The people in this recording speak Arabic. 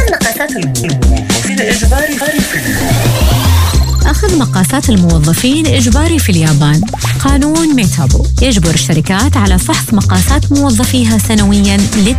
مقاسات الموظفين إجباري في اليابان. أخذ مقاسات الموظفين إجباري في اليابان. قانون ميتابو يجبر الشركات على فحص مقاسات موظفيها سنوياً